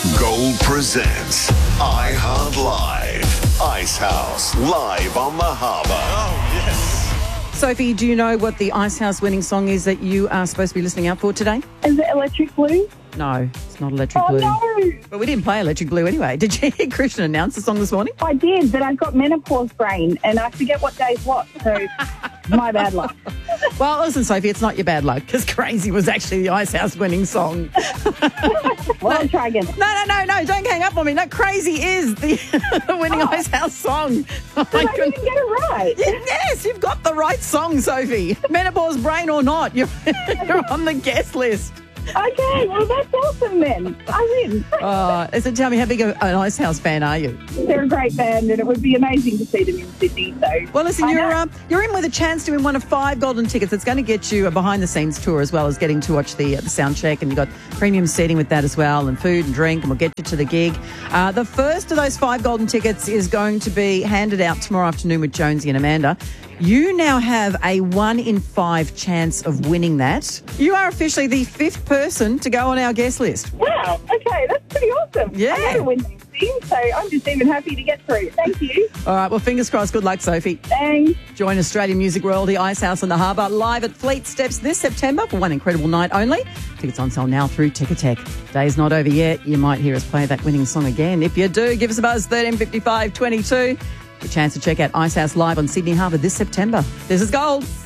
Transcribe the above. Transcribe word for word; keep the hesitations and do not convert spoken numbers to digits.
Gold presents iHeart Live. Ice House, live on the harbour. Oh, yes. Sophie, do you know what the Ice House winning song is that you are supposed to be listening out for today? Is it Electric Blue? No, it's not Electric Oh, Blue. no. But we didn't play Electric Blue anyway. Did you hear Christian announce the song this morning? I did, but I've got menopause brain and I forget what day's what, so my bad luck. Well, listen, Sophie, it's not your bad luck because Crazy was actually the Ice House winning song. Well, I'll try again. No, no, no, no, don't hang up on me. No, Crazy is the, the winning Oh. Ice House song. Oh, But my I didn't goodness. get it right. Yes, you've got the right song, Sophie. Menopause brain or not, you're, you're on the guest list. Okay, well, that's awesome then. I win. Uh, so tell me, how big a- an Ice House fan are you? They're a great band and it would be amazing to see them in Sydney. So, Well, listen, I you're know. um, you're in with a chance to win one of five golden tickets. That's going to get you a behind-the-scenes tour as well as getting to watch the, uh, the sound check, and you've got premium seating with that as well, and food and drink, and we'll get you to the gig. Uh, the first of those five golden tickets is going to be handed out tomorrow afternoon with Jonesy and Amanda. You now have a one in five chance of winning that. You are officially the fifth person to go on our guest list. Wow, okay, that's pretty awesome. Yeah. I never win these things, so I'm just even happy to get through. Thank you. All right, well, fingers crossed. Good luck, Sophie. Thanks. Join Australian music royalty Ice House on the Harbour live at Fleet Steps this September for one incredible night only. Tickets on sale now through Ticketek. Day's not over yet. You might hear us play that winning song again. If you do, give us a buzz, thirteen fifty-five twenty-two. Your chance to check out Ice House live on Sydney Harbour this September. This is Gold.